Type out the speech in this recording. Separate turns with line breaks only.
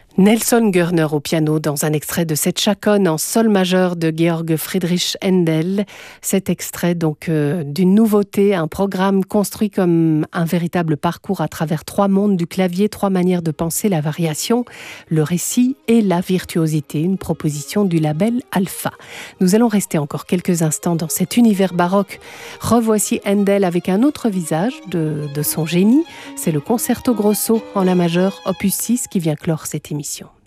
Nelson Görner au piano dans un extrait de cette chaconne en sol majeur de Georg Friedrich Händel. Cet extrait donc d'une nouveauté, un programme construit comme un véritable parcours à travers 3 mondes du clavier, 3 manières de penser la variation, le récit et la virtuosité, une proposition du label Alpha. Nous allons rester encore quelques instants dans cet univers baroque. Revoici Händel avec un autre visage de son génie, c'est le concerto grosso en la majeure opus 6 qui vient clore cette émission.